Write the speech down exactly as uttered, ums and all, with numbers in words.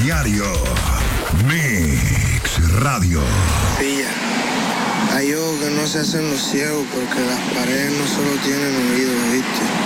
diario. Mix Radio. Pilla, hay ojos que no se hacen los ciegos porque las paredes no solo tienen oídos, ¿viste?